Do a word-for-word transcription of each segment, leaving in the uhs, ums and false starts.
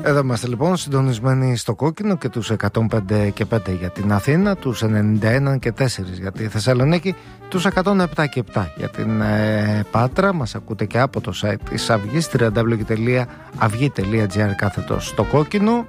Εδώ είμαστε λοιπόν συντονισμένοι στο κόκκινο και τους εκατόν πέντε και πέντε για την Αθήνα, τους ενενήντα ένα και τέσσερα για τη Θεσσαλονίκη, τους εκατόν επτά και επτά για την ε, Πάτρα. Μας ακούτε και από το site της Αυγής, double-u double-u double-u τελεία αυγή τελεία τζι άρ κάθετος στο κόκκινο.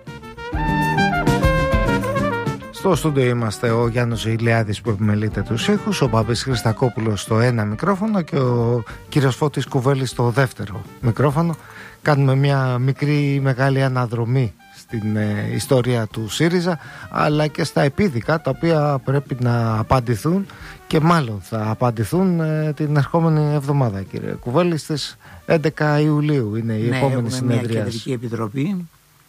Στο στούντιο είμαστε ο Γιάννος Ηλιάδης που επιμελείται τους ήχους, ο Μπάμπης Χριστακόπουλος στο ένα μικρόφωνο και ο κύριος Φώτης Κουβέλης στο δεύτερο μικρόφωνο. Κάνουμε μια μικρή μεγάλη αναδρομή στην ε, ιστορία του ΣΥΡΙΖΑ, αλλά και στα επίδικα τα οποία πρέπει να απαντηθούν και μάλλον θα απαντηθούν ε, την ερχόμενη εβδομάδα, κύριε Κουβέλη, στις έντεκα Ιουλίου είναι η ναι, επόμενη συνεδρία. Μια κεντρική επιτροπή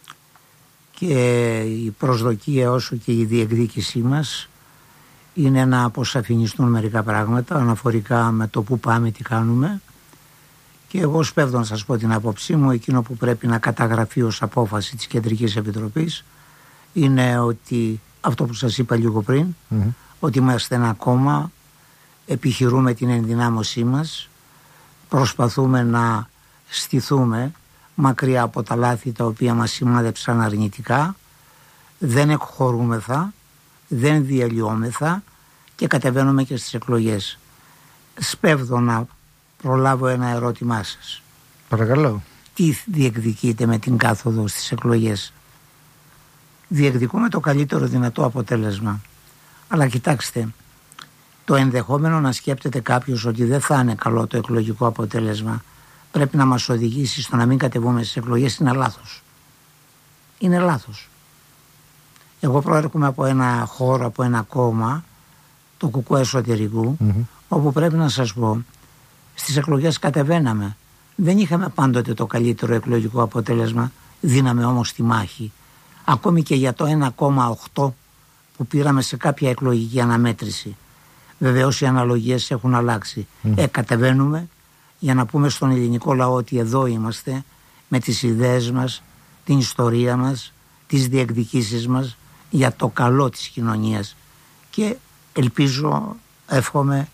και η προσδοκία όσο και η διεκδίκησή μας είναι να αποσαφινιστούν μερικά πράγματα αναφορικά με το που πάμε, τι κάνουμε. Και εγώ σπέβδω να σας πω την άποψή μου. Εκείνο που πρέπει να καταγραφεί ως απόφαση της Κεντρικής Επιτροπής είναι ότι αυτό που σας είπα λίγο πριν, mm-hmm. ότι είμαστε ένα κόμμα, επιχειρούμε την ενδυνάμωσή μας, προσπαθούμε να στηθούμε μακριά από τα λάθη τα οποία μας σημάδεψαν αρνητικά, δεν εκχωρούμεθα, δεν διαλυόμεθα και κατεβαίνουμε και στις εκλογές. Σπέβδω να προλάβω ένα ερώτημά σας. Παρακαλώ. Τι διεκδικείτε με την κάθοδο στις εκλογές? Διεκδικούμε το καλύτερο δυνατό αποτέλεσμα. Αλλά κοιτάξτε, το ενδεχόμενο να σκέπτεται κάποιος ότι δεν θα είναι καλό το εκλογικό αποτέλεσμα πρέπει να μας οδηγήσει στο να μην κατεβούμε στις εκλογές είναι λάθος. Είναι λάθος. Εγώ προέρχομαι από ένα χώρο, από ένα κόμμα, το Κουκουέ Εσωτερικού, mm-hmm. όπου πρέπει να σας πω, στις εκλογές κατεβαίναμε. Δεν είχαμε πάντοτε το καλύτερο εκλογικό αποτέλεσμα, δίναμε όμως τη μάχη. Ακόμη και για το ένα κόμμα οκτώ που πήραμε σε κάποια εκλογική αναμέτρηση. Βεβαίως οι αναλογίες έχουν αλλάξει. Mm. Ε, κατεβαίνουμε για να πούμε στον ελληνικό λαό ότι εδώ είμαστε με τις ιδέες μας, την ιστορία μας, τις διεκδικήσεις μας για το καλό της κοινωνίας. Και ελπίζω, εύχομαι